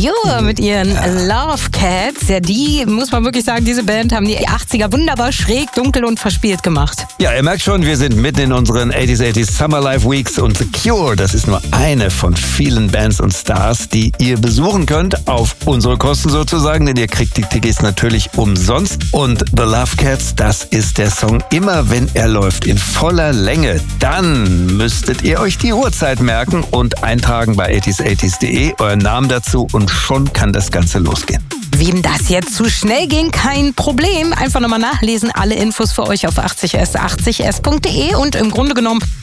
Cure mit ihren Love Cats. Ja, die, muss man wirklich sagen, diese Band haben die 80er wunderbar schräg, dunkel und verspielt gemacht. Ja, ihr merkt schon, wir sind mitten in unseren 80s Summer Life Weeks und The Cure, das ist nur eine von vielen Bands und Stars, die ihr besuchen könnt, auf unsere Kosten sozusagen, denn ihr kriegt die Tickets natürlich umsonst. Und The Love Cats, das ist der Song Immer wenn er läuft in voller Länge. Dann müsstet ihr euch die Uhrzeit merken und eintragen bei 80s80s.de, euren Namen dazu und schon kann das Ganze losgehen. Wem das jetzt zu schnell ging, kein Problem. Einfach nochmal nachlesen. Alle Infos für euch auf 80s80s.de und im Grunde genommen